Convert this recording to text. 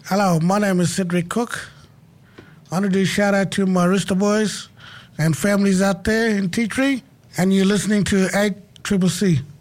Hello, my name is Cedric Cook. I want to do a shout out to my Rooster Boys and families out there in Tea Tree. And you're listening to 8CCC.